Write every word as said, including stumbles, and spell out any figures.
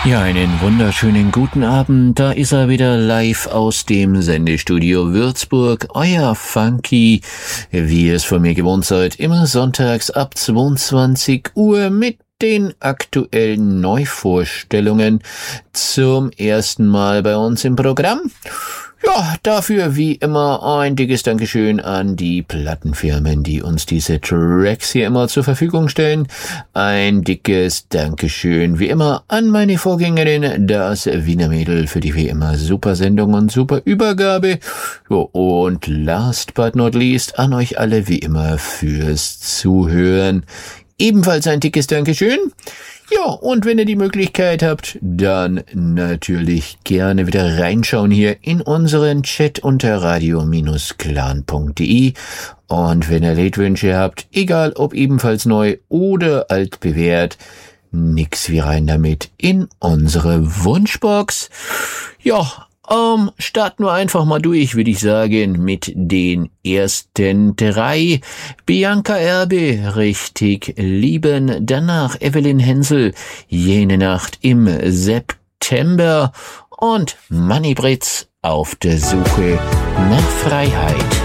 Ja, einen wunderschönen guten Abend. Da ist er wieder live aus dem Sendestudio Würzburg. Euer Funky, wie ihr es von mir gewohnt seid, immer sonntags ab zweiundzwanzig Uhr mit den aktuellen Neuvorstellungen zum ersten Mal bei uns im Programm. Ja, dafür wie immer ein dickes Dankeschön an die Plattenfirmen, die uns diese Tracks hier immer zur Verfügung stellen. Ein dickes Dankeschön wie immer an meine Vorgängerin, das Wiener Mädel, für die wie immer super Sendung und super Übergabe. Jo, und last but not least an euch alle wie immer fürs Zuhören. Ebenfalls ein dickes Dankeschön. Ja, und wenn ihr die Möglichkeit habt, dann natürlich gerne wieder reinschauen hier in unseren Chat unter radio Bindestrich clan punkt de. Und wenn ihr Liedwünsche habt, egal ob ebenfalls neu oder altbewährt, nix wie rein damit in unsere Wunschbox. Ja, Um, starten wir einfach mal durch, würde ich sagen, mit den ersten drei. Bianca Erbe, richtig lieben. Danach Evelyn Hensel, jene Nacht im September. Und Manny Britz, auf der Suche nach Freiheit.